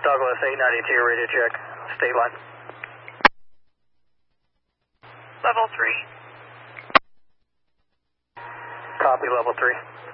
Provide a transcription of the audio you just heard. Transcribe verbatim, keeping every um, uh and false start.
Douglas eight ninety-two, radio check, state line. Level three. Copy, level three.